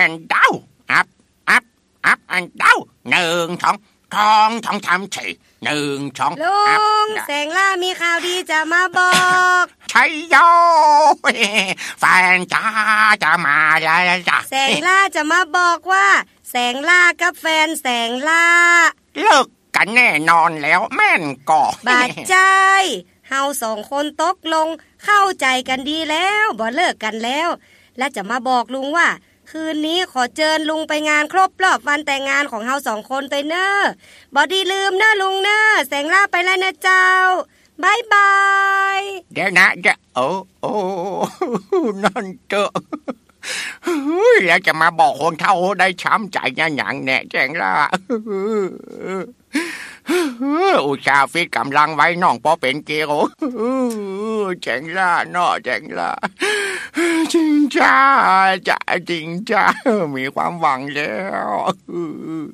and down up up up and down 1 2 1 2 3 4 1 2 ลุงแสงล่ามีข่าวดีจะมาบอกชัยโยแฟนจ้าจะมาแล้วจ้ะแสงล่าจะมาบอกว่าแสงล่ากับแฟนแสงล่าเลิกกันแน่นอนแล้วแม่นก่อบาดใจเฮา2 คนตกลงเข้าใจกันดีแล้วบ่เลิกกันแล้วและจะมาบอกลุงว่าคืนนี้ขอเชิญลุงไปงานครบรอบวันแต่งงานของเฮา2 คนเตยเนอะบ่ดีลืมนะลุงเนอะแสงล่าไปแล้วนะเจ้าบายบายเดี๋ยวนะจะโอ้นั่นเจอแล้วจะมาบอกคนเฒ่าได้ช้ำใจอย่างแน่แจ้งล่ะอุตส่าห์ฟิตกำลังไว้น้องพอเป็นเกโรแจ้งล่ะเนาะแจ้งล่ะจริงจ้ามีความหวังแล้ว